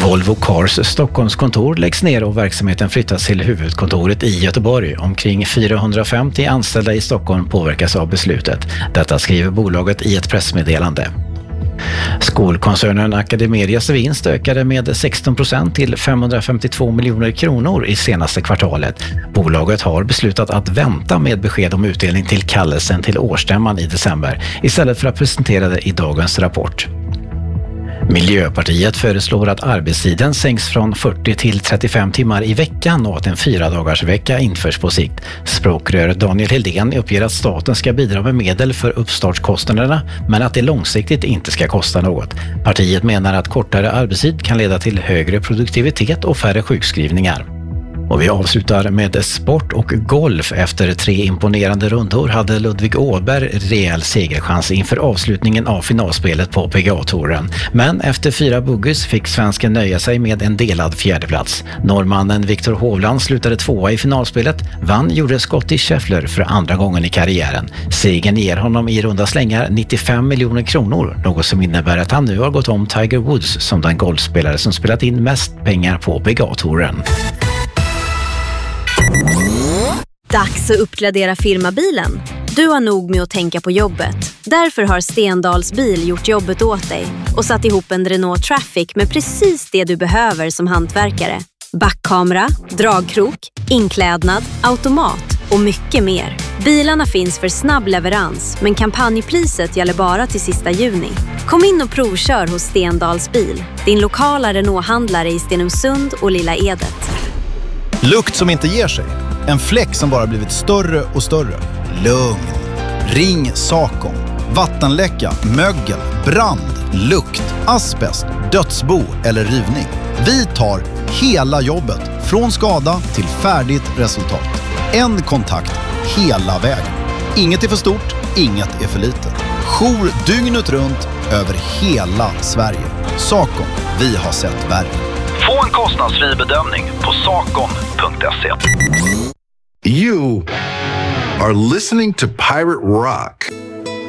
Volvo Cars Stockholmskontor läggs ner och verksamheten flyttas till huvudkontoret i Göteborg. Omkring 450 anställda i Stockholm påverkas av beslutet. Detta skriver bolaget i ett pressmeddelande. Skolkoncernen Academedias vinst ökade med 16% till 552 miljoner kronor i senaste kvartalet. Bolaget har beslutat att vänta med besked om utdelning till kallelsen till årsstämman i december istället för att presentera det i dagens rapport. Miljöpartiet föreslår att arbetstiden sänks från 40 till 35 timmar i veckan och att en 4-dagarsvecka införs på sikt. Språkrör Daniel Heldén uppger att staten ska bidra med medel för uppstartskostnaderna men att det långsiktigt inte ska kosta något. Partiet menar att kortare arbetstid kan leda till högre produktivitet och färre sjukskrivningar. Och vi avslutar med sport och golf. Efter 3 imponerande rundor hade Ludvig Åberg rejäl segerchans inför avslutningen av finalspelet på PGA-touren. Men efter 4 bogey's fick svensken nöja sig med en delad fjärdeplats. Norrmannen Viktor Hovland slutade 2:a i finalspelet. Vann gjorde Scottie Scheffler för andra gången i karriären. Segern ger honom i runda slängar 95 miljoner kronor, något som innebär att han nu har gått om Tiger Woods som den golfspelare som spelat in mest pengar på PGA-touren. Dags att uppgradera firmabilen. Du har nog med att tänka på jobbet. Därför har Stendals bil gjort jobbet åt dig och satt ihop en Renault Traffic med precis det du behöver som hantverkare. Backkamera, dragkrok, inklädnad, automat och mycket mer. Bilarna finns för snabb leverans, men kampanjpriset gäller bara till sista juni. Kom in och provkör hos Stendals bil, din lokala Renault-handlare i Stenungsund och Lilla Edet. Lukt som inte ger sig. En fläck som bara blivit större och större. Lugn. Ring Sakon. Vattenläcka, mögel, brand, lukt, asbest, dödsbo eller rivning. Vi tar hela jobbet från skada till färdigt resultat. En kontakt hela vägen. Inget är för stort, inget är för litet. Jour dygnet runt över hela Sverige. Sakon, vi har sett värre. Få en kostnadsfri bedömning på sakon.se. You are listening to Pirate Rock.